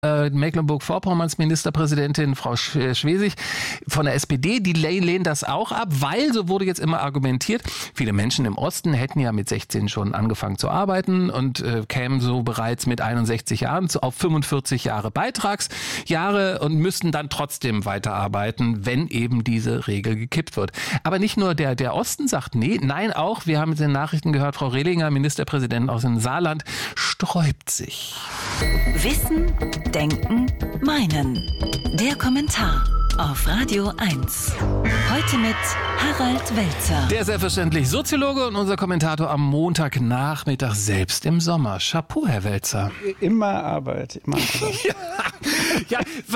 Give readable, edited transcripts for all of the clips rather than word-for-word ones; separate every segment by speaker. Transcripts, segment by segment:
Speaker 1: Mecklenburg-Vorpommerns Ministerpräsidentin Frau Schwesig von der SPD, die lehnt das auch ab, weil, so wurde jetzt immer argumentiert, viele Menschen im Osten hätten ja mit 16 schon angefangen zu arbeiten und kämen so bereits mit 61 Jahren auf 45 Jahre Beitragsjahre und müssten dann trotzdem weiterarbeiten, wenn eben diese Regel gekippt wird. Aber nicht nur der Osten sagt nein auch, wir haben jetzt in den Nachrichten gehört, Frau Rehlinger, Ministerpräsidentin aus dem Saarland, sträubt sich.
Speaker 2: Wissen, Denken, Meinen. Der Kommentar auf Radio 1. Heute mit Harald Welzer.
Speaker 1: Der selbstverständlich Soziologe und unser Kommentator am Montagnachmittag selbst im Sommer. Chapeau, Herr Welzer.
Speaker 3: Immer Arbeit, immer Arbeit.
Speaker 1: Ja,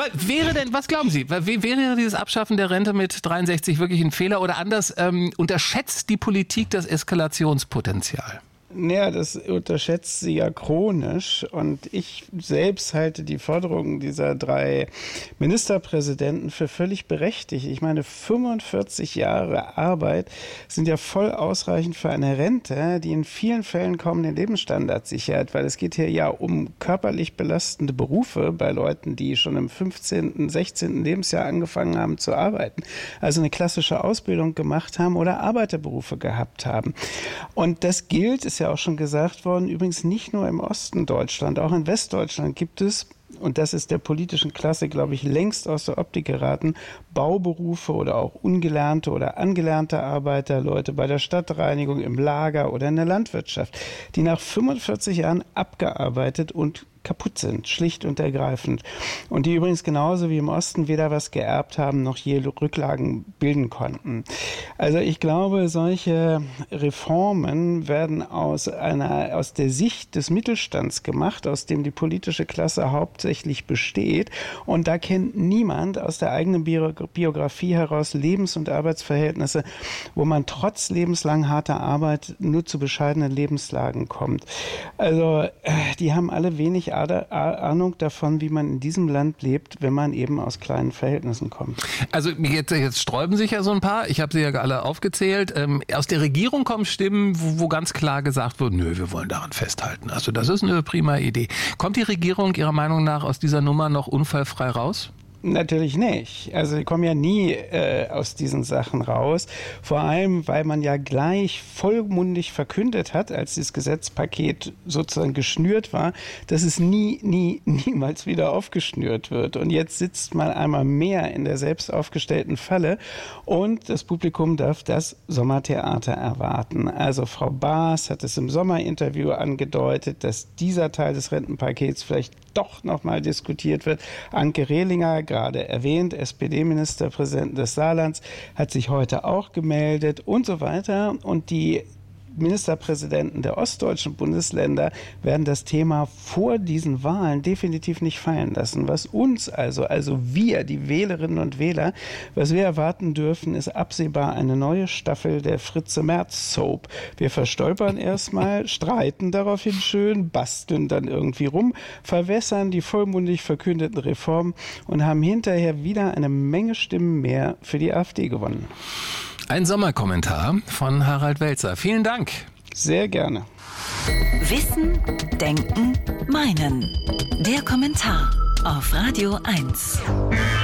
Speaker 1: was glauben Sie, wäre dieses Abschaffen der Rente mit 63 wirklich ein Fehler oder anders, unterschätzt die Politik das Eskalationspotenzial?
Speaker 3: Naja, das unterschätzt sie ja chronisch und ich selbst halte die Forderungen dieser 3 Ministerpräsidenten für völlig berechtigt. Ich meine, 45 Jahre Arbeit sind ja voll ausreichend für eine Rente, die in vielen Fällen kaum den Lebensstandard sichert, weil es geht hier ja um körperlich belastende Berufe bei Leuten, die schon im 15., 16. Lebensjahr angefangen haben zu arbeiten, also eine klassische Ausbildung gemacht haben oder Arbeiterberufe gehabt haben. Und das gilt, ist ja auch schon gesagt worden, übrigens nicht nur im Osten Deutschland, auch in Westdeutschland gibt es, und das ist der politischen Klasse, glaube ich, längst aus der Optik geraten, Bauberufe oder auch ungelernte oder angelernte Arbeiter, Leute bei der Stadtreinigung, im Lager oder in der Landwirtschaft, die nach 45 Jahren abgearbeitet und kaputt sind, schlicht und ergreifend. Und die übrigens genauso wie im Osten weder was geerbt haben, noch je Rücklagen bilden konnten. Also ich glaube, solche Reformen werden aus der Sicht des Mittelstands gemacht, aus dem die politische Klasse hauptsächlich besteht. Und da kennt niemand aus der eigenen Biografie heraus Lebens- und Arbeitsverhältnisse, wo man trotz lebenslang harter Arbeit nur zu bescheidenen Lebenslagen kommt. Also die haben alle wenig Ahnung davon, wie man in diesem Land lebt, wenn man eben aus kleinen Verhältnissen kommt.
Speaker 1: Also jetzt sträuben sich ja so ein paar, ich habe sie ja alle aufgezählt. Aus der Regierung kommen Stimmen, wo ganz klar gesagt wird, nö, wir wollen daran festhalten. Also das ist eine prima Idee. Kommt die Regierung Ihrer Meinung nach aus dieser Nummer noch unfallfrei raus?
Speaker 3: Natürlich nicht. Also die kommen ja nie aus diesen Sachen raus. Vor allem, weil man ja gleich vollmundig verkündet hat, als dieses Gesetzpaket sozusagen geschnürt war, dass es niemals wieder aufgeschnürt wird. Und jetzt sitzt man einmal mehr in der selbst aufgestellten Falle und das Publikum darf das Sommertheater erwarten. Also Frau Baas hat es im Sommerinterview angedeutet, dass dieser Teil des Rentenpakets vielleicht doch nochmal diskutiert wird. Anke Rehlinger, gerade erwähnt, SPD-Ministerpräsident des Saarlands, hat sich heute auch gemeldet und so weiter. Und die Ministerpräsidenten der ostdeutschen Bundesländer werden das Thema vor diesen Wahlen definitiv nicht fallen lassen. Was uns also wir, die Wählerinnen und Wähler, was wir erwarten dürfen, ist absehbar eine neue Staffel der Fritze-Merz-Soap. Wir verstolpern erstmal, streiten daraufhin schön, basteln dann irgendwie rum, verwässern die vollmundig verkündeten Reformen und haben hinterher wieder eine Menge Stimmen mehr für die AfD gewonnen.
Speaker 1: Ein Sommerkommentar von Harald Welzer. Vielen Dank.
Speaker 3: Sehr gerne.
Speaker 2: Wissen, Denken, Meinen. Der Kommentar auf Radio 1.